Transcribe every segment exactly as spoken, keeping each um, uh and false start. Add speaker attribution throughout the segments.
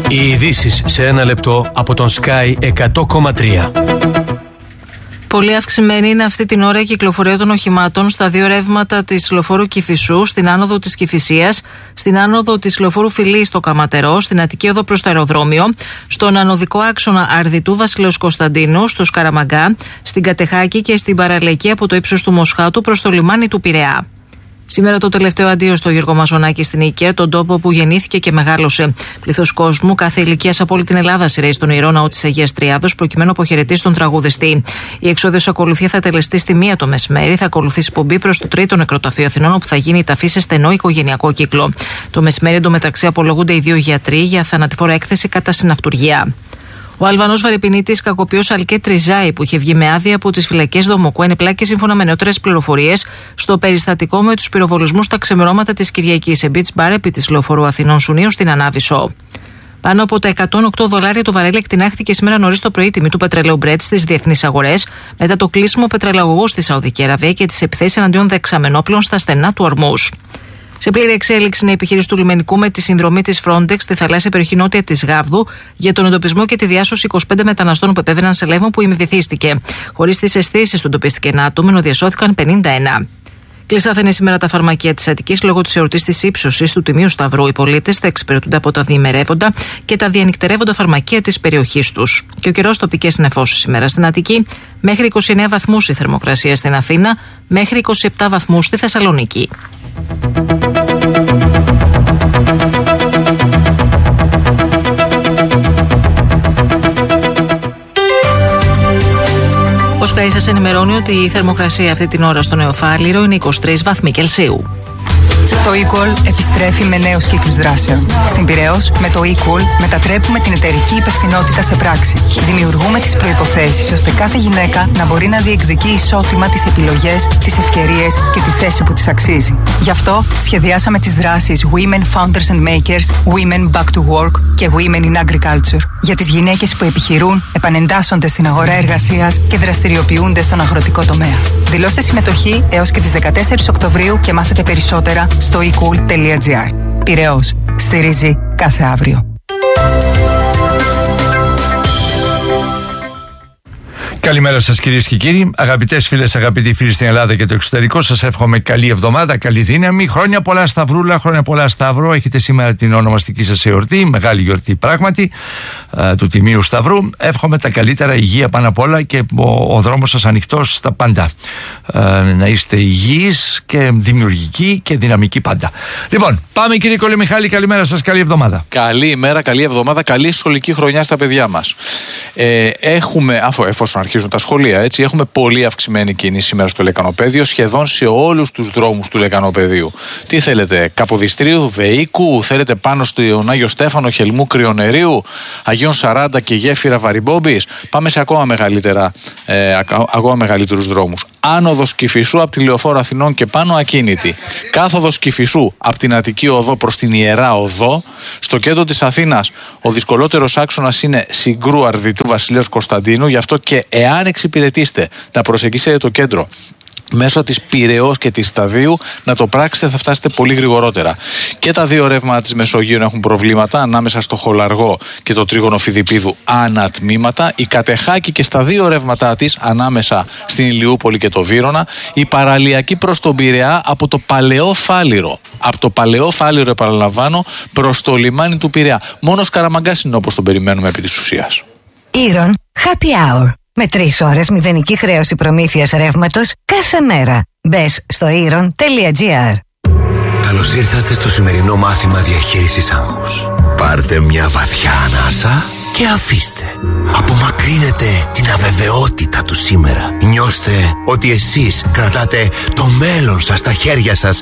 Speaker 1: Οι ειδήσεις σε ένα λεπτό από τον Sky εκατό κόμμα τρία.
Speaker 2: Πολύ αυξημένη είναι αυτή την ώρα η κυκλοφορία των οχημάτων στα δύο ρεύματα της λεωφόρου Κηφισού, στην άνοδο της Κηφισίας, στην άνοδο της λεωφόρου Φιλή στο Καματερό, στην Αττική οδό προς το αεροδρόμιο, στον ανωδικό άξονα Αρδιτού Βασιλέως Κωνσταντίνου, στο Σκαραμαγκά, στην Κατεχάκη και στην παραλιακή από το ύψος του Μοσχάτου προς το λιμάνι του Πειραιά. Σήμερα το τελευταίο αντίο στο Γιώργο Μαζονάκη στην Οίκαια, τον τόπο που γεννήθηκε και μεγάλωσε. Πλήθος κόσμου κάθε ηλικίας από όλη την Ελλάδα σειραίει στον ιερό ναό της Αγίας Τριάδος προκειμένου να αποχαιρετήσει τον τραγουδιστή. Η εξόδιος ακολουθία θα τελεστεί στη μία το μεσημέρι, θα ακολουθήσει πομπή προς το τρίτο νεκροταφείο Αθηνών, όπου θα γίνει η ταφή σε στενό οικογενειακό κύκλο. Το μεσημέρι εντωμεταξύ απολογούνται οι δύο γιατροί για θανατηφόρα έκθεση κατά συναυτουργία. Ο Αλβανός βαρυπινίτης κακοποιός Αλκέ Τριζάη, που είχε βγει με άδεια από τις φυλακές Δομοκού, ενεπλάκη σύμφωνα με νεότερες πληροφορίες στο περιστατικό με τους πυροβολισμούς στα ξεμερώματα της Κυριακής σε beach bar επί της λεωφορείου Αθηνών Σουνίου στην Ανάβησο. Πάνω από τα εκατόν οκτώ δολάρια το βαρέλι εκτινάχθηκε σήμερα νωρίς το πρωί τιμή του πετρελαίου Brent στις διεθνείς αγορές, μετά το κλείσιμο πετρελαγωγού στη Σαουδική Αραβία και τις επιθέσεις εναντίον δεξαμενόπλων στα στενά του Ορμούς. Σε πλήρη εξέλιξη είναι η επιχείρηση του λιμενικού με τη συνδρομή της Frontex στη θαλάσσια περιοχή νότια της Γάβδου για τον εντοπισμό και τη διάσωση είκοσι πέντε μεταναστών που επέβαιναν σε λεύμα που ημιβυθίστηκε. Χωρίς τις αισθήσεις του εντοπίστηκε ένα άτομο, διασώθηκαν πενήντα ένα. Κλειστά θα είναι σήμερα τα φαρμακεία της Αττικής λόγω της εορτής της ύψωσης του Τιμίου Σταυρού. Οι πολίτες θα εξυπηρετούνται από τα διημερεύοντα και τα διανυκτερεύοντα φαρμακεία της περιοχής τους. Και ο καιρός, τοπικές νεφώσεις σήμερα στην Αττική, μέχρι είκοσι εννέα βαθμούς η θερμοκρασία στην Αθήνα, μέχρι είκοσι επτά βαθμούς στη Θεσσαλονίκη. Ο Sky σας ενημερώνει ότι η θερμοκρασία αυτή την ώρα στο Νεοφάλιρο είναι είκοσι τρεις βαθμοί Κελσίου.
Speaker 3: Το eQual επιστρέφει με νέους κύκλους δράσεων. Στην Πειραιώς, με το eQual μετατρέπουμε την εταιρική υπευθυνότητα σε πράξη. Δημιουργούμε τις προϋποθέσεις ώστε κάθε γυναίκα να μπορεί να διεκδικεί ισότιμα τις επιλογές, τις ευκαιρίες και τη θέση που της αξίζει. Γι' αυτό σχεδιάσαμε τις δράσεις Women Founders and Makers, Women Back to Work και Women in Agriculture για τις γυναίκες που επιχειρούν, επανεντάσσονται στην αγορά εργασίας και δραστηριοποιούνται στον αγροτικό τομέα. Δηλώστε συμμετοχή έως και τις δεκατέσσερις Οκτωβρίου και μάθετε περισσότερα στο e cool τελεία gr. Πειραιώς. Στηρίζει κάθε αύριο.
Speaker 4: Καλημέρα σας κυρίες και κύριοι, αγαπητές φίλες, αγαπητοί φίλοι στην Ελλάδα και το εξωτερικό. Σας εύχομαι καλή εβδομάδα, καλή δύναμη, χρόνια πολλά Σταυρούλα, χρόνια πολλά Σταύρο. Έχετε σήμερα την ονομαστική σας εορτή, μεγάλη γιορτή πράγματι, α, του Τιμίου Σταυρού. Εύχομαι τα καλύτερα, υγεία πάνω απ' όλα και ο, ο δρόμος σας ανοιχτός στα πάντα. Α, να είστε υγιείς και δημιουργικοί και δυναμικοί πάντα. Λοιπόν, πάμε κύριε Κολεμιχάλη, καλημέρα σας, καλή εβδομάδα.
Speaker 5: Καλή ημέρα, καλή εβδομάδα, καλή σχολική χρονιά στα παιδιά μας. Ε, έχουμε, αφού, εφόσον αρχίζουν τα σχολεία, έτσι, έχουμε πολύ αυξημένη κίνηση σήμερα στο Λεκανοπέδιο, σχεδόν σε όλους τους δρόμους του Λεκανοπεδίου. Τι θέλετε, Καποδιστρίου, Βεϊκού, θέλετε πάνω στον Άγιο Στέφανο, Χελμού, Κρυονερίου, Αγίων Σαράντα και Γέφυρα Βαριμπόμπης. Πάμε σε ακόμα, μεγαλύτερα, ε, ακόμα μεγαλύτερους δρόμους. Άνοδος Κηφισού από τη Λεωφόρο Αθηνών και πάνω ακίνητη. Κάθοδος Κηφισού από την Αττική Οδό προς την Ιερά Οδό. Στο κέντρο της Αθήνας ο δυσκολότερος άξονας είναι Συγκρού Αρδιτού Βασιλέως Κωνσταντίνου, γι' αυτό και εάν εξυπηρετήσετε να προσεγγίσετε το κέντρο μέσω της Πειραιώς και της Σταδίου, να το πράξετε, θα φτάσετε πολύ γρηγορότερα. Και τα δύο ρεύματα της Μεσογείου έχουν προβλήματα ανάμεσα στο Χολαργό και το τρίγωνο Φιδιππίδου ανατμήματα. Η Κατεχάκη και στα δύο ρεύματά της ανάμεσα στην Ηλιούπολη και το Βύρωνα. Η παραλιακή προς τον Πειραιά από το Παλαιό Φάληρο. Από το Παλαιό Φάληρο, επαναλαμβάνω, προς το λιμάνι του Πειραιά. Μόνο Σκαραμαγκάς είναι όπως τον περιμένουμε επί της ουσίας.
Speaker 6: Ήρων Happy Hour. Με τρεις ώρες μηδενική χρέωση προμήθειας ρεύματος κάθε μέρα. Μπες στο ήρων τελεία gr.
Speaker 7: Καλώς ήρθατε στο σημερινό μάθημα διαχείρισης άγχους. Πάρτε μια βαθιά ανάσα και αφήστε. Απομακρύνετε την αβεβαιότητα του σήμερα. Νιώστε ότι εσείς κρατάτε το μέλλον σας στα χέρια σας.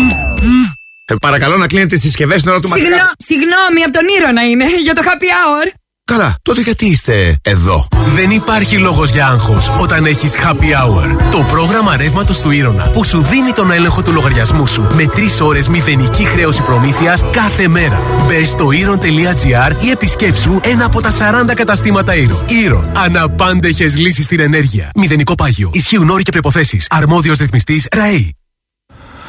Speaker 7: Ε, παρακαλώ να κλείνετε τις συσκευές στην ώρα του μαθήματος.
Speaker 8: Συγγνώ, συγγνώμη, από τον Ήρωνα είναι, για το happy hour.
Speaker 7: Καλά, τότε γιατί είστε εδώ?
Speaker 1: Δεν υπάρχει λόγος για άγχος όταν έχεις Happy Hour. Το πρόγραμμα ρεύματος του Ήρωνα που σου δίνει τον έλεγχο του λογαριασμού σου με τρεις ώρες μηδενική χρέωση προμήθειας κάθε μέρα. Μπες στο ήρων τελεία gr ή επισκέψου ένα από τα σαράντα καταστήματα Ήρων. Ήρων. Αναπάντεχες λύσεις στην ενέργεια. Μηδενικό πάγιο. Ισχύουν όροι και προϋποθέσεις. Αρμόδιος ρυθμιστής ΡΑΕΗ.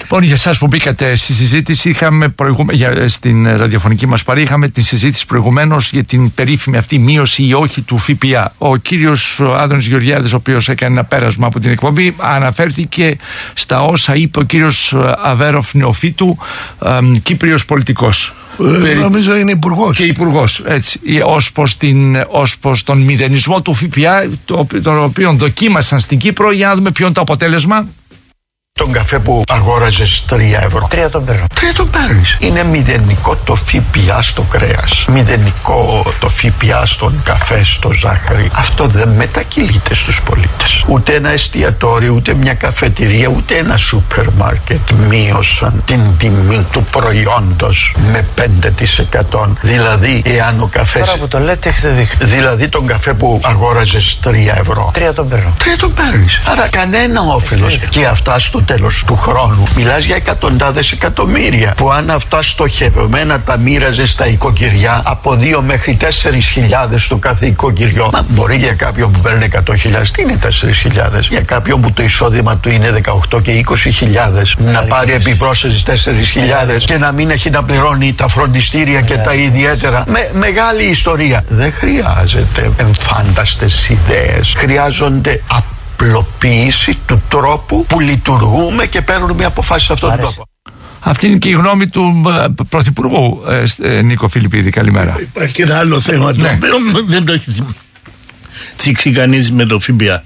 Speaker 4: Λοιπόν, για εσάς που μπήκατε στη συζήτηση, είχαμε προηγούμε... για... στην ραδιοφωνική μας παρή, είχαμε τη συζήτηση προηγουμένως για την περίφημη αυτή μείωση ή όχι του ΦΠΑ. Ο κύριος Άδωνης Γεωργιάδης, ο οποίος έκανε ένα πέρασμα από την εκπομπή, αναφέρθηκε στα όσα είπε ο κύριος Αβέροφ Νεοφύτου, ε, Κύπριος πολιτικός.
Speaker 9: Ε, νομίζω είναι υπουργός.
Speaker 4: Και υπουργός, έτσι, ως προς, την, ως προς τον μηδενισμό του ΦΠΑ, το, τον οποίο δοκίμασαν στην Κύπρο, για να δούμε ποιο είναι το αποτέλεσμα.
Speaker 9: Τον καφέ που αγόραζες τρία ευρώ.
Speaker 10: Τρία τον παίρνω.
Speaker 9: Τρία τον παίρνεις. Είναι μηδενικό το ΦΠΑ στο κρέας. Μηδενικό το ΦΠΑ στον καφέ, στο ζάχαρη. Αυτό δεν μετακυλείται στους πολίτες. Ούτε ένα εστιατόριο, ούτε μια καφετηρία, ούτε ένα σούπερ μάρκετ μείωσαν την τιμή του προϊόντος με πέντε τοις εκατό. Δηλαδή, εάν ο καφές.
Speaker 10: Τώρα που το λέτε, έχετε δίκιο.
Speaker 9: Δηλαδή, τον καφέ που αγόραζες τρία ευρώ.
Speaker 10: Τρία τον παίρνω.
Speaker 9: Τρία τον παίρνεις. Άρα, κανένα όφελος. Και αυτά στο τέλος του χρόνου μιλάς για εκατοντάδες εκατομμύρια που αν αυτά στοχευμένα τα μοίραζε στα οικοκυριά από δύο μέχρι τέσσερις χιλιάδες το κάθε οικοκυριό. Μα μπορεί για κάποιον που παίρνει εκατό χιλιάδες, τι είναι τέσσερις χιλιάδες? Για κάποιον που το εισόδημα του είναι δεκαοκτώ και είκοσι χιλιάδες να πάρει επιπρόσθετες τέσσερις χιλιάδες και να μην έχει να πληρώνει τα φροντιστήρια και τα ιδιαίτερα. Με, μεγάλη ιστορία. Δεν χρειάζεται εμφάνταστες ιδέες. Χρειάζονται απλοποίηση του τρόπου που λειτουργούμε και παίρνουμε αποφάσεις σε αυτόν τον τρόπο.
Speaker 4: Αυτή είναι και η γνώμη του uh, Πρωθυπουργού uh, Νίκο Φιλιππίδη. Καλημέρα.
Speaker 11: Υπάρχει και ένα άλλο θέμα, ναι, το οποίο δεν το έχει θίξει κανείς με το ΦΠΑ.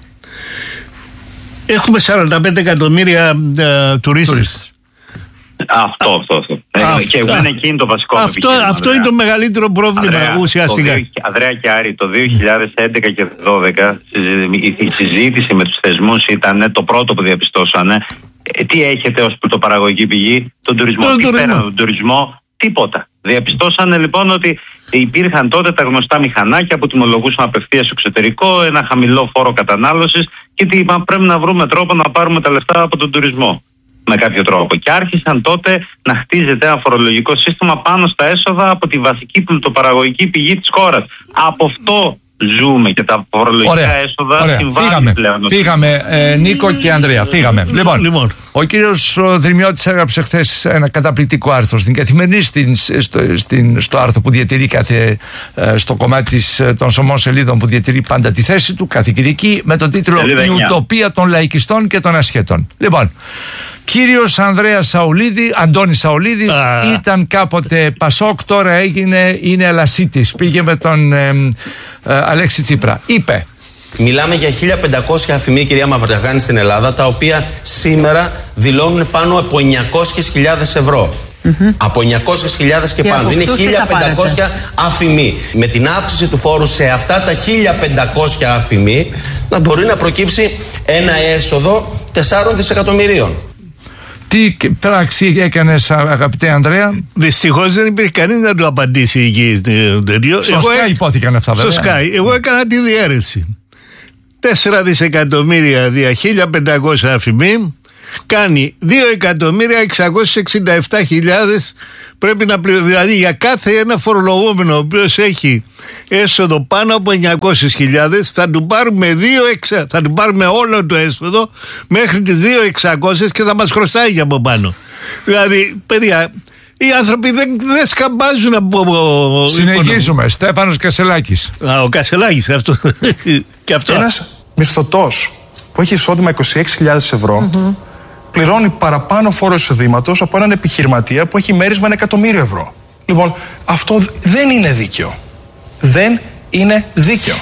Speaker 11: Έχουμε σαράντα πέντε εκατομμύρια uh, τουρίστες.
Speaker 12: Αυτό, αυτό, αυτό. αυτό. Και εγώ είναι εκείνη το βασικό
Speaker 11: αυτό, αυτό είναι το μεγαλύτερο πρόβλημα Ανδρέα, ουσιαστικά.
Speaker 12: Το, Ανδρέα και Άρη, το δύο χιλιάδες έντεκα και δύο χιλιάδες δώδεκα η συζήτηση με τους θεσμούς ήταν το πρώτο που διαπιστώσανε. Ε, τι έχετε ως πρωτοπαραγωγική πηγή? Τον τουρισμό.
Speaker 11: Τον
Speaker 12: τι
Speaker 11: τουρισμό.
Speaker 12: πέραν τον τουρισμό? Τίποτα. Διαπιστώσανε λοιπόν ότι υπήρχαν τότε τα γνωστά μηχανάκια που τιμολογούσαν απευθείας στο εξωτερικό, ένα χαμηλό φόρο κατανάλωσης και ότι πρέπει να βρούμε τρόπο να πάρουμε τα λεφτά από τον τουρισμό. Με κάποιο τρόπο. Και άρχισαν τότε να χτίζεται ένα φορολογικό σύστημα πάνω στα έσοδα από τη βασική πλουτοπαραγωγική πηγή της χώρας. Από αυτό ζούμε και τα φορολογικά ωραία, έσοδα συμβάλλουν πλέον.
Speaker 4: Φύγαμε, ε, Νίκο και Ανδρέα. Φύγαμε. Λοιπόν, λοιπόν. Ο κύριος Δρυμιώτης έγραψε χθες ένα καταπληκτικό άρθρο στην Καθημερινή, στην, στο, στην, στο άρθρο που διατηρεί κάθε, στο κομμάτι της, των σωμών σελίδων που διατηρεί πάντα τη θέση του κάθε Κυριακή με τον τίτλο «Η ουτοπία των λαϊκιστών και των ασχέτων». Λοιπόν, κύριος Ανδρέας Σαουλίδη, Αντώνης Σαουλίδης, ah. ήταν κάποτε Πασόκ, τώρα έγινε, είναι Ελασίτης. Πήγε με τον ε, ε, Αλέξη Τσίπρα. Είπε.
Speaker 13: Μιλάμε για χίλια πεντακόσια αφημί, κυρία Μαυρογιάννη, στην Ελλάδα, τα οποία σήμερα δηλώνουν πάνω από εννιακόσιες χιλιάδες ευρώ. Mm-hmm. Από εννιακόσιες χιλιάδες και, και πάνω. Είναι χίλια πεντακόσια αφημί. Με την αύξηση του φόρου σε αυτά τα χίλια πεντακόσια αφημί, να μπορεί να προκύψει ένα έσοδο τεσσάρων δισεκατομμυρίων.
Speaker 4: Τι πράξη έκανες, αγαπητέ Ανδρέα?
Speaker 11: Δυστυχώς δεν υπήρχε κανείς να του απαντήσει εκεί.
Speaker 4: Στο Sky υπόθηκαν αυτά, βέβαια.
Speaker 11: Στο Sky. Εγώ έκανα τη διαίρεση. τέσσερα δισεκατομμύρια δια χίλια πεντακόσια αφημί κάνει δύο εκατομμύρια εξακόσιες εξήντα επτά χιλιάδες πρέπει να πληρώνει. Δηλαδή για κάθε ένα φορολογούμενο ο οποίος έχει έσοδο πάνω από εννιακόσιες χιλιάδες θα του πάρουμε, δύο, θα του πάρουμε όλο το έσοδο μέχρι τις δύο χιλιάδες εξακόσιες και θα μας χρωστάει για από πάνω. Δηλαδή, παιδιά, οι άνθρωποι δεν, δεν σκαμπάζουν από...
Speaker 4: Συνεχίζουμε. Στέφανος Κασελάκης.
Speaker 11: Α, ο Κασελάκης αυτό. Και αυτό.
Speaker 14: Ένας μισθωτός που έχει εισόδημα είκοσι έξι χιλιάδες ευρώ mm-hmm. πληρώνει παραπάνω φόρο εισοδήματος από έναν επιχειρηματία που έχει μέρισμα ένα εκατομμύριο ευρώ. Λοιπόν, αυτό δεν είναι δίκαιο. Δεν είναι δίκαιο.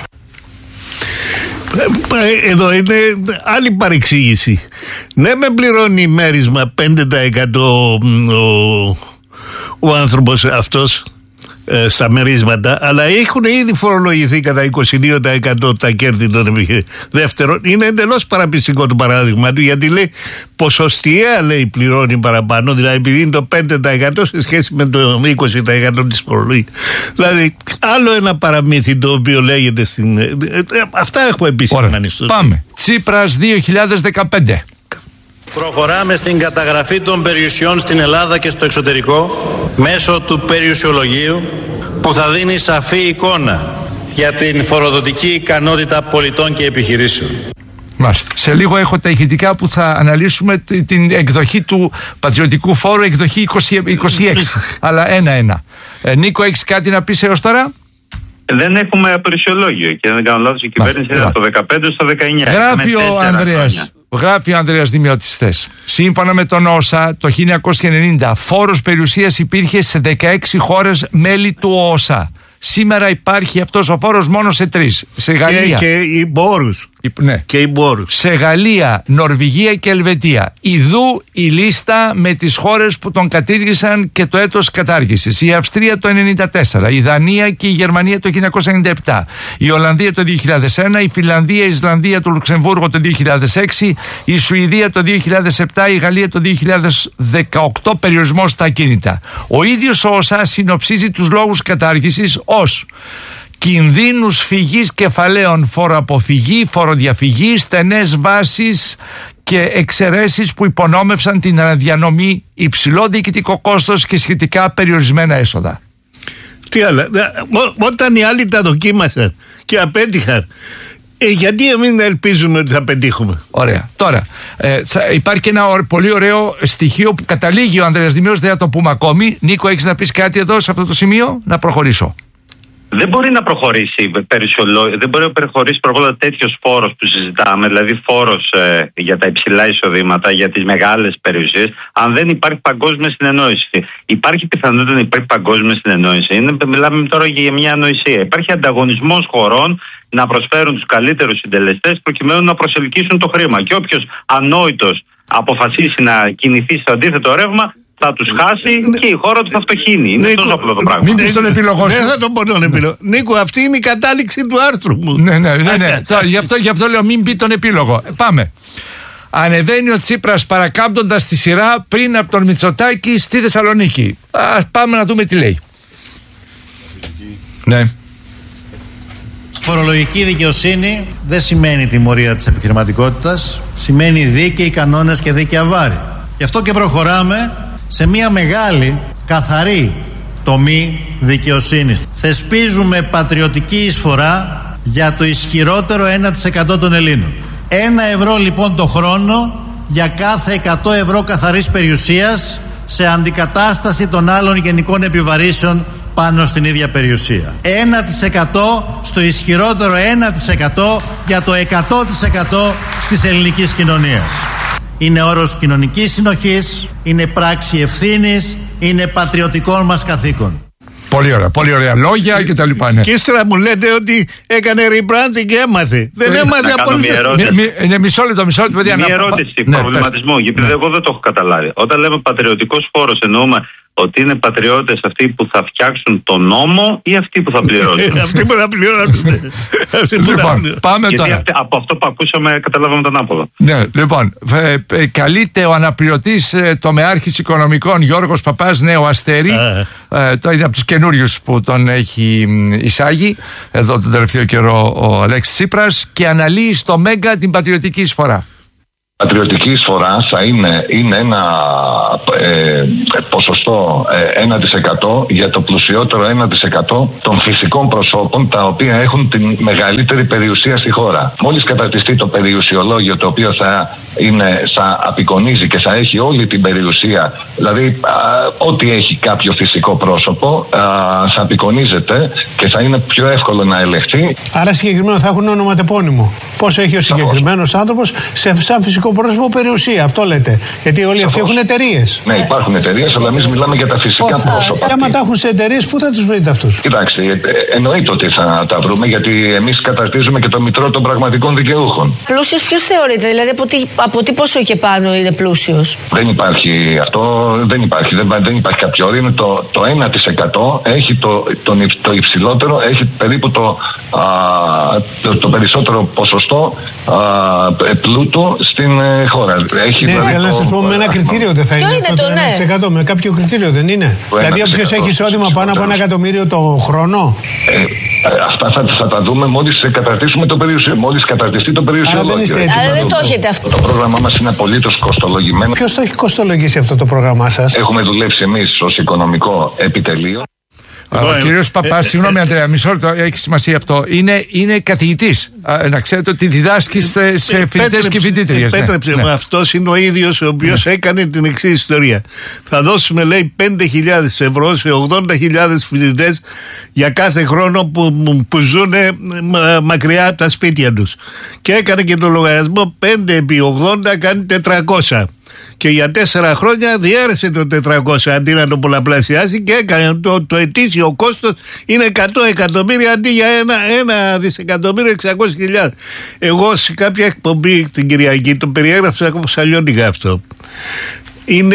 Speaker 11: Εδώ είναι άλλη παρεξήγηση. Ναι, με πληρώνει μέρισμα πέντε τοις εκατό ο, ο άνθρωπος αυτός ε, στα μερίσματα, αλλά έχουν ήδη φορολογηθεί κατά είκοσι δύο τοις εκατό τα κέρδη των επιχειρήσεων. Δεύτερον, είναι εντελώς παραπιστικό το παράδειγμα του, γιατί λέει ποσοστιαία, λέει, πληρώνει παραπάνω, δηλαδή επειδή είναι το πέντε τοις εκατό σε σχέση με το είκοσι τοις εκατό της φορολογίας. Δηλαδή, άλλο ένα παραμύθι το οποίο λέγεται στην. Ε, ε, αυτά έχουμε επισημάνει.
Speaker 4: Πάμε. Τσίπρας δύο χιλιάδες δεκαπέντε.
Speaker 15: Προχωράμε στην καταγραφή των περιουσιών στην Ελλάδα και στο εξωτερικό μέσω του περιουσιολογίου που θα δίνει σαφή εικόνα για την φοροδοτική ικανότητα πολιτών και επιχειρήσεων.
Speaker 4: Μάλιστα. Σε λίγο έχω τα ηχητικά που θα αναλύσουμε την εκδοχή του πατριωτικού φόρου, εκδοχή είκοσι, είκοσι έξι. Αλλά ένα-ένα. Ε, Νίκο, έχεις κάτι να πεις έως τώρα?
Speaker 12: Δεν έχουμε απερισιολόγιο και δεν κάνω λάθος, η κυβέρνηση είναι από το δεκαπέντε στο δεκαεννιά.
Speaker 4: Γράφει ο Ανδρέας. Γράφει ο Ανδρέας Δημιώτης χθες. Σύμφωνα με τον ΩΣΑ, το χίλια εννιακόσια ενενήντα φόρος περιουσίας υπήρχε σε δεκαέξι χώρες μέλη του ΩΣΑ. Σήμερα υπάρχει αυτός ο φόρος μόνο σε τρεις. Σε Γαλλία.
Speaker 11: Και, και οι πόρους.
Speaker 4: Ναι.
Speaker 11: Και οι πόρους.
Speaker 4: Σε Γαλλία, Νορβηγία και Ελβετία. Ιδού η λίστα με τις χώρες που τον κατήργησαν και το έτος κατάργησης. Η Αυστρία το ενενήντα τέσσερα, η Δανία και η Γερμανία το χίλια εννιακόσια ενενήντα επτά, η Ολλανδία το δύο χιλιάδες ένα, η Φιλανδία, η Ισλανδία, το Λουξεμβούργο το δύο χιλιάδες έξι, η Σουηδία το δύο χιλιάδες επτά, η Γαλλία το δύο χιλιάδες δεκαοκτώ, περιορισμός στα ακίνητα. Ο ίδιος ο ΩΣΑ συνοψίζει τους λόγους κατάργησης ως κινδύνους φυγής κεφαλαίων, φοροαποφυγή, φοροδιαφυγή, στενές βάσεις και εξαιρέσεις που υπονόμευσαν την αναδιανομή, υψηλό διοικητικό κόστος και σχετικά περιορισμένα έσοδα.
Speaker 11: Τι άλλα, ό, όταν οι άλλοι τα δοκίμασαν και απέτυχαν, ε, γιατί εμείς να ελπίζουμε ότι θα πετύχουμε?
Speaker 4: Ωραία. Τώρα, ε, θα υπάρχει και ένα πολύ ωραίο στοιχείο που καταλήγει ο Ανδρέας Δημιώτης, δεν θα το πούμε ακόμη. Νίκο, έχεις να πεις κάτι εδώ σε αυτό το σημείο? Να προχωρήσω.
Speaker 12: Δεν μπορεί να προχωρήσει περιουσιολόγιο, δεν μπορεί να προχωρήσει προβόλα τέτοιο φόρο που συζητάμε, δηλαδή φόρο ε, για τα υψηλά εισοδήματα, για τις μεγάλες περιουσίες, αν δεν υπάρχει παγκόσμια συνεννόηση. Υπάρχει πιθανότητα να υπάρχει παγκόσμια συνεννόηση. Είναι, μιλάμε τώρα για μια ανοησία. Υπάρχει ανταγωνισμός χωρών να προσφέρουν τους καλύτερους συντελεστές προκειμένου να προσελκύσουν το χρήμα. Και όποιος ανόητος αποφασίσει να κινηθεί στο αντίθετο ρεύμα, θα τους χάσει και η χώρα του θα φτωχύνει. Είναι τόσο απλό το πράγμα.
Speaker 4: Μην πεις τον επίλογο σου.
Speaker 11: Δεν θα τον πω τον επίλογο. Νίκο, αυτή είναι η κατάληξη του άρθρου μου.
Speaker 4: Ναι, ναι, ναι. ναι. Τώρα, γι, αυτό, γι' αυτό λέω μην πει τον επίλογο. Πάμε. Ανεβαίνει ο Τσίπρας παρακάμπτοντας τη σειρά πριν από τον Μητσοτάκη στη Θεσσαλονίκη. Ας πάμε να δούμε τι λέει. Ναι.
Speaker 15: Φορολογική δικαιοσύνη δεν σημαίνει τιμωρία της επιχειρηματικότητας. Σημαίνει δίκαιοι κανόνες και δίκαια βάρη. Γι' αυτό και προχωράμε σε μια μεγάλη, καθαρή τομή δικαιοσύνης. Θεσπίζουμε πατριωτική εισφορά για το ισχυρότερο ένα τοις εκατό των Ελλήνων. Ένα ευρώ λοιπόν το χρόνο για κάθε εκατό ευρώ καθαρής περιουσίας σε αντικατάσταση των άλλων γενικών επιβαρύσεων πάνω στην ίδια περιουσία. ένα τοις εκατό στο ισχυρότερο ένα τοις εκατό για το εκατό τοις εκατό της ελληνικής κοινωνίας. Είναι όρος κοινωνικής συνοχής, είναι πράξη ευθύνης, είναι πατριωτικών μας καθήκον.
Speaker 4: Πολύ ωραία, πολύ ωραία λόγια και τα λοιπά. Ναι.
Speaker 11: Και ύστερα μου λέτε ότι έκανε rebranding και έμαθε. Δεν έμαθε από
Speaker 4: Είναι μισό λεπτό, μισό λεπτό, παιδιά.
Speaker 12: Μια ερώτηση, ναι, προβληματισμό, γιατί ναι. εγώ δεν το έχω καταλάβει. Όταν λέμε πατριωτικός φόρος, εννοούμε ότι είναι πατριώτες αυτοί που θα φτιάξουν τον νόμο ή αυτοί που θα πληρώσουν?
Speaker 11: Αυτοί που θα πληρώσουν.
Speaker 4: Λοιπόν, πάμε
Speaker 12: γιατί
Speaker 4: τώρα.
Speaker 12: Αυτή, από αυτό που ακούσαμε καταλάβαμε τον άποδο.
Speaker 4: Ναι, λοιπόν, ε, ε, καλείται ο αναπληρωτής ε, τομεάρχης οικονομικών Γιώργος Παπάς, νέο Αστέρι. Ε, το είναι από τους καινούριους που τον έχει εισάγει εδώ τον τελευταίο καιρό ο Αλέξης Τσίπρας και αναλύει στο Μέγκα την πατριωτική εισφορά.
Speaker 10: Πατριωτική εισφορά θα είναι, είναι ένα ε, ποσοστό ε, ένα τοις εκατό για το πλουσιότερο ένα τοις εκατό των φυσικών προσώπων τα οποία έχουν την μεγαλύτερη περιουσία στη χώρα. Μόλις καταρτιστεί το περιουσιολόγιο, το οποίο θα, είναι, θα απεικονίζει και θα έχει όλη την περιουσία, δηλαδή α, ό,τι έχει κάποιο φυσικό πρόσωπο α, θα απεικονίζεται και θα είναι πιο εύκολο να ελεγχθεί.
Speaker 16: Άρα συγκεκριμένα θα έχουν ονοματεπώνυμο. Πόσο έχει ο συγκεκριμένος άνθρωπος σε σαν φυσικό πρόσωπο περιουσία, αυτό λέτε. Γιατί όλοι αυτοί έχουν εταιρείες.
Speaker 10: Ναι, υπάρχουν εταιρείες, αλλά εμείς μιλάμε για τα φυσικά
Speaker 16: Ω,
Speaker 10: πρόσωπα.
Speaker 16: Άμα τα έχουν σε εταιρείες, πού θα τους βρείτε αυτούς?
Speaker 10: Κοιτάξτε, εννοείται ότι θα τα βρούμε, γιατί εμείς καταρτίζουμε και το μητρό των πραγματικών δικαιούχων.
Speaker 17: Πλούσιος ποιος θεωρείται, δηλαδή από τι, από τι πόσο και πάνω είναι πλούσιος?
Speaker 10: Δεν υπάρχει αυτό, δεν υπάρχει, δεν, δεν υπάρχει κάποιο όριο. Είναι το, το ένα τοις εκατό έχει το, το, το υψηλότερο, έχει περίπου το, α, το, το περισσότερο ποσοστό α, πλούτου στην ε, χώρα. Έχει,
Speaker 16: ναι,
Speaker 10: δηλαδή,
Speaker 16: θέλω να σας πω με ένα κριτήριο δεν θα είναι,
Speaker 17: είναι
Speaker 16: αυτό το, το ένα τοις εκατό, ναι. Με κάποιο κριτήριο δεν είναι? Δηλαδή όποιος έχει εισόδημα πάνω από ένα εκατομμύριο το χρόνο.
Speaker 10: Ε, ε, αυτά θα, θα τα δούμε μόλις καταρτήσουμε το περιουσιο, μόλις καταρτιστεί το περιουσιολόγιο.
Speaker 17: Άρα δεν το έχετε αυτό.
Speaker 10: Το πρόγραμμά μας είναι απολύτως κοστολογημένο.
Speaker 16: Ποιος το έχει κοστολογήσει αυτό το πρόγραμμά σας?
Speaker 10: Έχουμε δουλέψει εμείς ως οικονομικό επιτελείο.
Speaker 4: Ο κύριος Παπάς, συγγνώμη Αντρέα, μισό λεπτό, έχει σημασία αυτό. Είναι, είναι καθηγητής. Να ξέρετε ότι διδάσκει σε, σε φοιτητές και φοιτήτριες.
Speaker 11: Επέτρεψε μου, αυτός είναι ο ίδιος ο οποίος έκανε την εξής ιστορία. Θα δώσουμε, λέει, πέντε χιλιάδες ευρώ σε ογδόντα χιλιάδες φοιτητές για κάθε χρόνο που, που ζουν μακριά από τα σπίτια τους. Και έκανε και το λογαριασμό πέντε επί ογδόντα κάνει τετρακόσια. Και για τέσσερα χρόνια διέρεσε το τετρακόσια αντί να το πολλαπλασιάσει και έκανε το, το ετήσιο κόστος είναι εκατό εκατομμύρια αντί για ένα, ένα δισεκατομμύριο εξακόσιες χιλιάδες. Εγώ σε κάποια εκπομπή την Κυριακή το περιέγραψα όπως αλλιώτικα αυτό. Είναι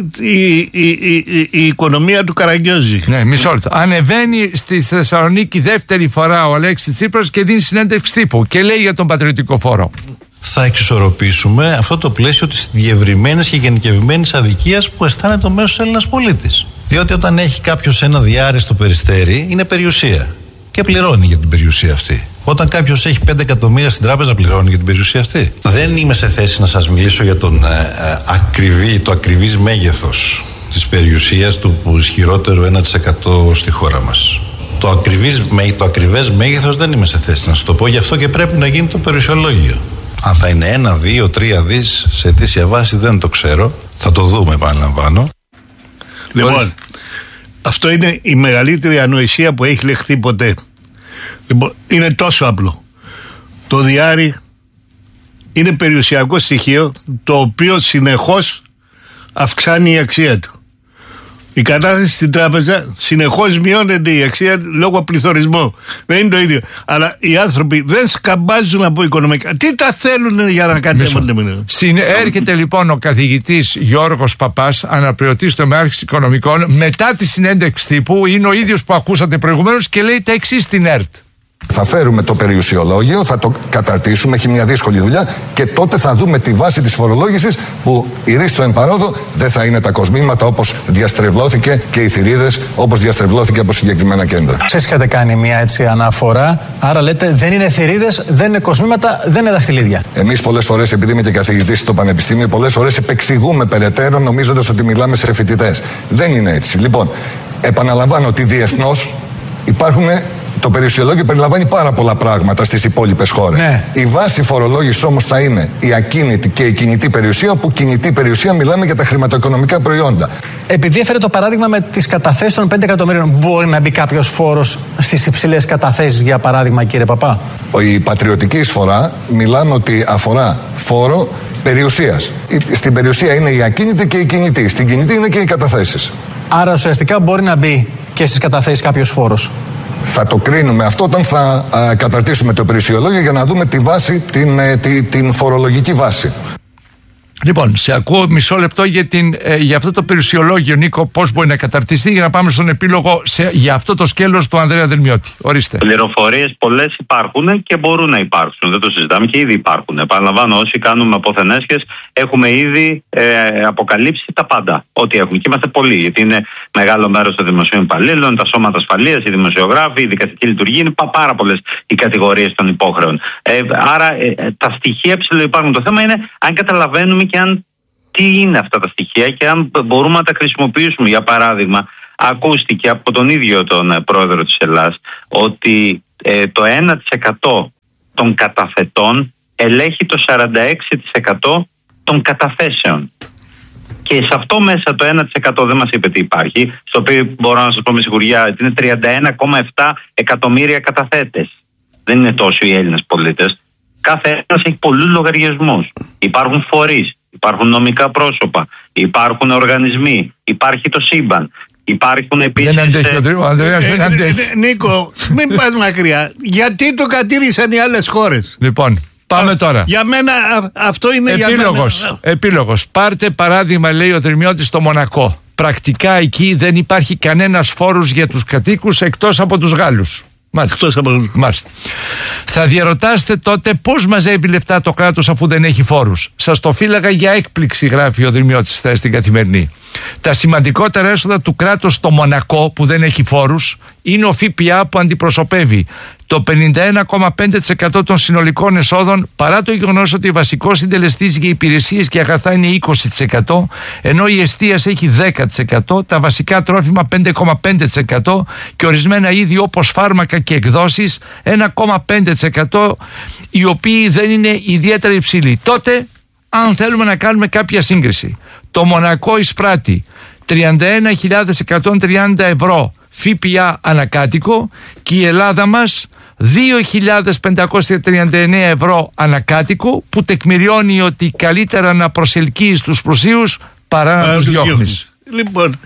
Speaker 11: η, η, η, η, η οικονομία του Καραγκιόζη.
Speaker 4: Ναι, μισό λεπτό. Ανεβαίνει στη Θεσσαλονίκη δεύτερη φορά ο Αλέξης Τσίπρας και δίνει συνέντευξη τύπου και λέει για τον πατριωτικό φόρο.
Speaker 18: Θα εξισορροπήσουμε αυτό το πλαίσιο της διευρυμένης και γενικευμένης αδικίας που αισθάνεται ο μέσος Έλληνας πολίτης. Διότι όταν έχει κάποιος ένα διάρρη στο Περιστέρι, είναι περιουσία. Και πληρώνει για την περιουσία αυτή. Όταν κάποιος έχει πέντε εκατομμύρια στην τράπεζα, πληρώνει για την περιουσία αυτή. Δεν είμαι σε θέση να σας μιλήσω για τον, ε, ε, ακριβή, το ακριβής μέγεθος της περιουσίας του που ισχυρότερο ένα τοις εκατό στη χώρα μας. Το, ακριβής, το ακριβές μέγεθος δεν είμαι σε θέση να σας το πω, γι' αυτό και πρέπει να γίνει το περιουσιολόγιο. Αν θα είναι ένα, δύο, τρία δις σε αιτήσια βάση δεν το ξέρω. Θα το δούμε, επαναλαμβάνω.
Speaker 11: Λοιπόν, αυτό είναι η μεγαλύτερη ανοησία που έχει λεχθεί ποτέ. Λοιπόν, είναι τόσο απλό. Το διάρρη είναι περιουσιακό στοιχείο το οποίο συνεχώς αυξάνει η αξία του. Η κατάσταση στην τράπεζα συνεχώς μειώνεται η αξία λόγω πληθωρισμού. Δεν είναι το ίδιο. Αλλά οι άνθρωποι δεν σκαμπάζουν από οικονομικά. Τι τα θέλουν για να κατέβονται.
Speaker 4: Έρχεται λοιπόν ο καθηγητής Γιώργος Παπάς, αναπληρωτής του Μεάρχης Οικονομικών, μετά τη συνέντευξη τύπου, είναι ο ίδιος που ακούσατε προηγουμένως και λέει τα εξής στην ΕΡΤ.
Speaker 19: Θα φέρουμε το περιουσιολόγιο, θα το καταρτήσουμε, έχει μια δύσκολη δουλειά και τότε θα δούμε τη βάση της φορολόγησης που η ρίστο εν παρόδο δεν θα είναι τα κοσμήματα όπως διαστρεβλώθηκε και οι θηρίδες όπως διαστρεβλώθηκε από συγκεκριμένα κέντρα.
Speaker 20: Εσείς είχατε κάνει μια έτσι αναφορά, άρα λέτε δεν είναι θηρίδες, δεν είναι κοσμήματα, δεν είναι δαχτυλίδια.
Speaker 19: Εμείς πολλές φορές, επειδή είμαι και καθηγητής στο Πανεπιστήμιο, πολλές φορές επεξηγούμε περαιτέρω νομίζοντας ότι μιλάμε σε φοιτητές. Δεν είναι έτσι. Λοιπόν, επαναλαμβάνω ότι διεθνώς υπάρχουν. Το περιουσιολόγιο περιλαμβάνει πάρα πολλά πράγματα στις υπόλοιπες χώρες. Ναι. Η βάση φορολόγησης όμως θα είναι η ακίνητη και η κινητή περιουσία, όπου κινητή περιουσία μιλάμε για τα χρηματοοικονομικά προϊόντα.
Speaker 20: Επειδή έφερε το παράδειγμα με τις καταθέσεις των πέντε εκατομμύριων, μπορεί να μπει κάποιος φόρος στις υψηλές καταθέσεις, για παράδειγμα, κύριε Παπά?
Speaker 19: Η πατριωτική εισφορά μιλάμε ότι αφορά φόρο περιουσίας. Στην περιουσία είναι η ακίνητη και η κινητή. Στην κινητή είναι και οι καταθέσεις.
Speaker 20: Άρα ουσιαστικά μπορεί να μπει και στις καταθέσεις κάποιος φόρος.
Speaker 19: Θα το κρίνουμε αυτό όταν θα α, καταρτήσουμε το περιουσιολόγιο για να δούμε τη βάση, την, ε, την, την φορολογική βάση.
Speaker 4: Λοιπόν, σε ακούω μισό λεπτό για, την, ε, για αυτό το περιουσιολόγιο, Νίκο, πώς μπορεί να καταρτιστεί, για να πάμε στον επίλογο σε, για αυτό το σκέλος του Ανδρέα Δερμιώτη. Ορίστε.
Speaker 12: Πληροφορίες πολλές υπάρχουν και μπορούν να υπάρξουν. Δεν το συζητάμε και ήδη υπάρχουν. Επαναλαμβάνω, όσοι κάνουμε αποθενέσχες έχουμε ήδη ε, αποκαλύψει τα πάντα. Ό,τι έχουμε. Και είμαστε πολλοί. Γιατί είναι μεγάλο μέρος των δημοσίων υπαλλήλων, τα σώματα ασφαλείας, οι δημοσιογράφοι, η δικαστική λειτουργία. Είναι πάρα πολλές οι κατηγορίες των υπόχρεων. Ε, άρα ε, τα στοιχεία ψηλοϊπάρχουν. Το θέμα είναι αν καταλαβαίνουμε και αν τι είναι αυτά τα στοιχεία και αν μπορούμε να τα χρησιμοποιήσουμε. Για παράδειγμα, ακούστηκε από τον ίδιο τον πρόεδρο της Ελλάδας ότι ε, το ένα τοις εκατό των καταθετών ελέγχει το σαράντα έξι τοις εκατό των καταθέσεων. Και σε αυτό μέσα το ένα τοις εκατό δεν μας είπε τι υπάρχει, στο οποίο μπορώ να σας πω με σιγουριά ότι είναι τριάντα ένα κόμμα επτά εκατομμύρια καταθέτες. Δεν είναι τόσο οι Έλληνες πολίτες. Κάθε ένας έχει πολλούς λογαριασμούς. Υπάρχουν φορείς, υπάρχουν νομικά πρόσωπα, υπάρχουν οργανισμοί, υπάρχει το σύμπαν. Υπάρχουν επίσης.
Speaker 4: Δεν αντέχει ο Ανδρέας, δεν αντέχει.
Speaker 11: Νίκο, μην πας μακριά. Γιατί το κατήρισαν οι άλλες χώρες?
Speaker 4: Λοιπόν, πάμε τώρα.
Speaker 11: Για μένα αυτό είναι
Speaker 4: επίλογος,
Speaker 11: για μένα.
Speaker 4: Επίλογος. Πάρτε παράδειγμα, λέει ο Δερμιώτης, στο Μονακό. Πρακτικά εκεί δεν υπάρχει κανένας φόρος για τους κατοίκους εκτός από τους Γάλλους. Μάλιστα. Μάλιστα. Θα διαρωτάστε τότε πώς μαζεύει λεφτά το κράτος αφού δεν έχει φόρους. Σας το φύλαγα για έκπληξη, γράφει ο Δερμιώτης στην Καθημερινή. Τα σημαντικότερα έσοδα του κράτους στο Μονακό, που δεν έχει φόρους, είναι ο ΦΠΑ που αντιπροσωπεύει το πενήντα ένα κόμμα πέντε τοις εκατό των συνολικών εσόδων, παρά το γεγονός ότι ο βασικός συντελεστής για υπηρεσίες και αγαθά είναι είκοσι τοις εκατό, ενώ η εστίαση έχει δέκα τοις εκατό, τα βασικά τρόφιμα πέντε κόμμα πέντε τοις εκατό και ορισμένα είδη όπως φάρμακα και εκδόσεις ένα κόμμα πέντε τοις εκατό, οι οποίοι δεν είναι ιδιαίτερα υψηλοί. Τότε, αν θέλουμε να κάνουμε κάποια σύγκριση, το Μονακό εισπράττει τριάντα ένα χιλιάδες εκατόν τριάντα ευρώ ΦΠΑ ανακάτοικο και η Ελλάδα μας δύο χιλιάδες πεντακόσια τριάντα εννέα ευρώ ανακάτοικο, που τεκμηριώνει ότι καλύτερα να προσελκύεις τους πλουσίους παρά να τους διώχνεις.
Speaker 11: Λοιπόν,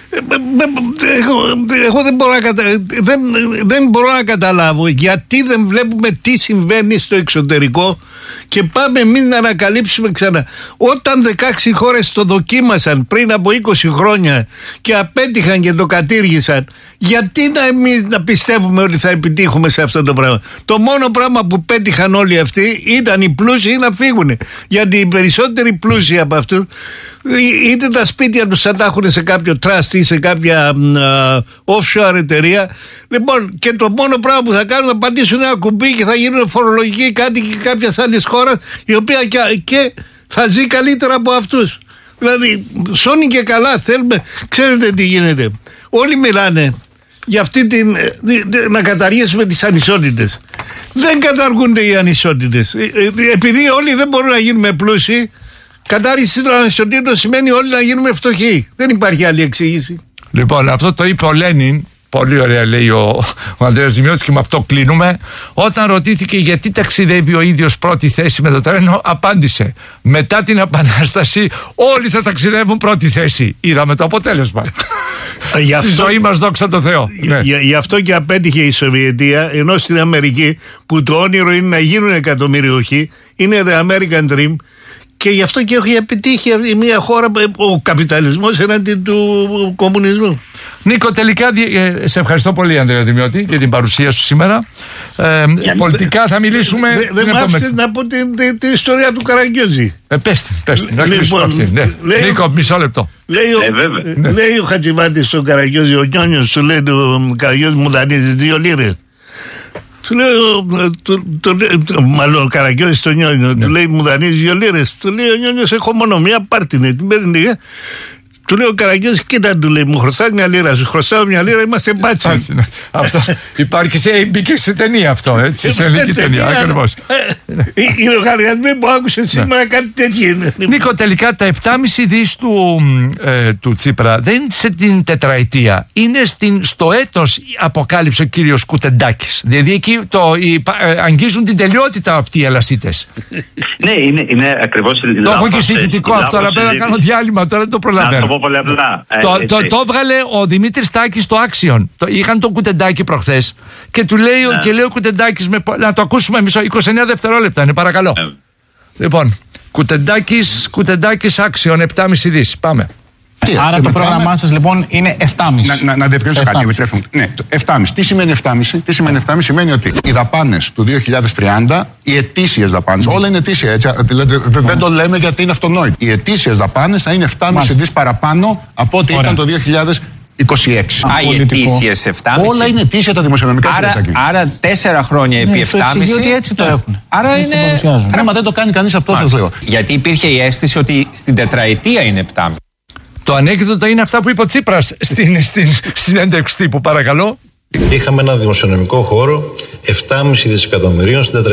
Speaker 11: εγώ, εγώ δεν, μπορώ να κατα... δεν, δεν μπορώ να καταλάβω γιατί δεν βλέπουμε τι συμβαίνει στο εξωτερικό και πάμε εμείς να ανακαλύψουμε ξανά. Όταν δεκαέξι χώρες το δοκίμασαν πριν από είκοσι χρόνια και απέτυχαν και το κατήργησαν, γιατί να εμείς να πιστεύουμε ότι θα επιτύχουμε σε αυτό το πράγμα? Το μόνο πράγμα που πέτυχαν όλοι αυτοί ήταν οι πλούσιοι να φύγουν, γιατί οι περισσότεροι πλούσιοι από αυτούς είτε τα σπίτια τους θα τα έχουν σε κάποιο trust ή σε κάποια uh, offshore εταιρεία. Λοιπόν, και το μόνο πράγμα που θα κάνουν θα πατήσουν ένα κουμπί και θα γίνουν φορολογικοί κάτοικοι κάποιας άλλης χώρας, η οποία και, και θα ζει καλύτερα από αυτούς. Δηλαδή, σώνει και καλά θέλουμε. Ξέρετε τι γίνεται? Όλοι μιλάνε για αυτή την, να καταργήσουμε τις ανισότητες. Δεν καταργούνται οι ανισότητες. Επειδή όλοι δεν μπορούν να γίνουμε πλούσιοι, κατάργηση των ανισοτήτων σημαίνει όλοι να γίνουμε φτωχοί. Δεν υπάρχει άλλη εξήγηση.
Speaker 4: Λοιπόν, αυτό το είπε ο Λένιν. Πολύ ωραία, λέει ο, ο Ανδρέας Δημιώτης, και με αυτό κλείνουμε. Όταν ρωτήθηκε γιατί ταξιδεύει ο ίδιος πρώτη θέση με το τρένο, απάντησε: μετά την Επανάσταση όλοι θα ταξιδεύουν πρώτη θέση. Είδαμε το αποτέλεσμα. Στη ζωή μας, δόξα τω Θεώ.
Speaker 11: Ναι. Γι' αυτό και απέτυχε η Σοβιετία, ενώ στην Αμερική, που το όνειρο είναι να γίνουν εκατομμυριούχοι, είναι the American Dream. Και γι' αυτό και έχει επιτύχει μια χώρα, ο καπιταλισμός εναντί του κομμουνισμού.
Speaker 4: Νίκο, τελικά σε ευχαριστώ πολύ, Ανδρέα Δημιώτη, για την παρουσία σου σήμερα. Ε, πολιτικά θα μιλήσουμε.
Speaker 11: Δεν μ' άφησες να πω την, την, την ιστορία του Καραγκιόζη.
Speaker 4: Ε, πες την, πες την. Λοιπόν, αυτή, ναι. λέει, Νίκο, μισό λεπτό.
Speaker 11: Λέει, ε, ναι. λέει ο Χατζηβάτης στον Καραγκιόζη, ο Νιόνιος του λέει του Καραγκιόζη, μου δανείζει δύο λίρες. Του λέω, μάλλον ο Καραγκιόζης στο Νιόνιο, του λέει μου δανείζει δύο λίρες. Του λέει ο Νιόνιος, έχω μόνο μία πάρτινε, την παίρνει. Του λέει ο Καραγκιόζης, κοίτα, του λέει, μου χρωστάς μια λίρα, σου χρωστάω μια λίρα, είμαστε μπάτσι.
Speaker 4: Αυτό υπάρχει σε, μπήκε σε ταινία αυτό, έτσι, σε ελληνική ταινία, ακριβώς.
Speaker 11: Οι λογαριασμοί που άκουσε σήμερα κάτι τέτοιο είναι.
Speaker 4: Νίκο, τελικά τα επτά κόμμα πέντε δις του, ε, του Τσίπρα δεν είναι σε την τετραετία, είναι στην, στο έτος, αποκάλυψε ο κύριος Κουτεντάκης. Δηλαδή εκεί το, οι, ε, αγγίζουν την τελειότητα αυτοί οι ελασίτες.
Speaker 12: Ναι, είναι, είναι ακριβώς.
Speaker 4: Το έχω και συγχυτικό αυτό, αλλά πρέπει να κάνω διάλειμμα, τώρα δεν το προλαβαίνω.
Speaker 12: Πολύ απλά.
Speaker 4: Το, ε, το, το έβγαλε ο Δημήτρης Τάκης στο Άξιον. Το, είχαν τον Κουτεντάκη προχθές και του λέει, ναι. και λέει ο Κουτεντάκης, με, να το ακούσουμε μισό, είκοσι εννέα δευτερόλεπτα είναι, παρακαλώ. Ναι. Λοιπόν, Κουτεντάκης, Κουτεντάκης Άξιον, επτά κόμμα πέντε δις. Πάμε.
Speaker 20: Άρα το πρόγραμμά σας λοιπόν είναι επτά κόμμα πέντε.
Speaker 21: Να, να, να διευκρινίσω κάτι, επιτρέψτε. Ναι, επτά κόμμα πέντε. Τι σημαίνει επτά κόμμα πέντε? Τι σημαίνει επτά κόμμα πέντε? Σημαίνει ότι οι δαπάνες του δύο χιλιάδες τριάντα, οι ετήσιες δαπάνες, mm. όλα είναι ετήσια, έτσι, δηλαδή, mm. δεν το λέμε γιατί είναι αυτονόητο. Οι ετήσιες δαπάνες θα είναι επτά κόμμα πέντε δις παραπάνω από ό,τι Ωραία. ήταν το δύο χιλιάδες είκοσι έξι.
Speaker 22: Α, οι ετήσιες επτά κόμμα πέντε.
Speaker 21: Όλα είναι ετήσια τα δημοσιονομικά.
Speaker 22: Άρα, άρα τέσσερα χρόνια επί ναι, επτά κόμμα πέντε.
Speaker 20: Γιατί έτσι το έχουν.
Speaker 21: Άρα είναι. Άμα δεν το κάνει κανείς αυτό, σας λέω.
Speaker 22: Γιατί υπήρχε η αίσθηση ότι στην τετραετία είναι επτά κόμμα πέντε.
Speaker 4: Το ανέκδοτο είναι αυτά που είπε ο Τσίπρας στην, στην συνέντευξη τύπου, παρακαλώ.
Speaker 18: Είχαμε ένα δημοσιονομικό χώρο επτά κόμμα πέντε δισεκατομμυρίων στην τετραετία.